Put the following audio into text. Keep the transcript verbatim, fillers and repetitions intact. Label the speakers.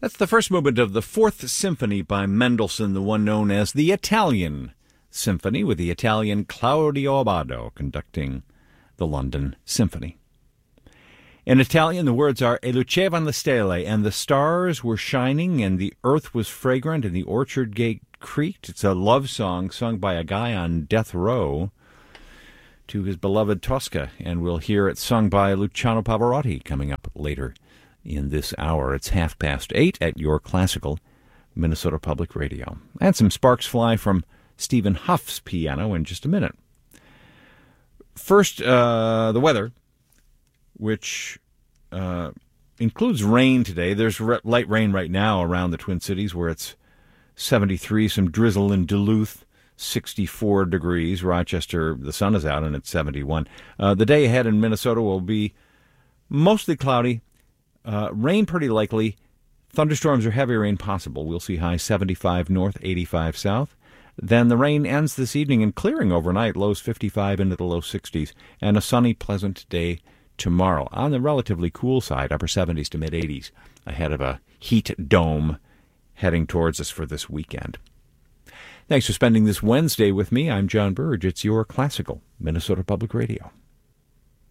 Speaker 1: That's the first movement of the Fourth Symphony by Mendelssohn, the one known as the Italian Symphony, with the Italian Claudio Abbado conducting the London Symphony. In Italian, the words are E lucevan le stelle, and the stars were shining, and the earth was fragrant, and the orchard gate creaked. It's a love song sung by a guy on death row to his beloved Tosca, and we'll hear it sung by Luciano Pavarotti coming up later in this hour. It's half past eight at your classical Minnesota Public Radio. And some sparks fly from Stephen Huff's piano in just a minute. First, uh, the weather, which uh, includes rain today. There's re- light rain right now around the Twin Cities, where it's seventy-three, some drizzle in Duluth, sixty-four degrees. Rochester, the sun is out, and it's seventy-one. Uh, the day ahead in Minnesota will be mostly cloudy. Uh, rain pretty likely. Thunderstorms or heavy rain possible. We'll see high seventy-five north, eighty-five south. Then the rain ends this evening and clearing overnight, lows fifty-five into the low sixties, and a sunny, pleasant day tomorrow. On the relatively cool side, upper seventies to mid-eighties, ahead of a heat dome heading towards us for this weekend. Thanks for spending this Wednesday with me. I'm John Burge. It's your classical Minnesota Public Radio.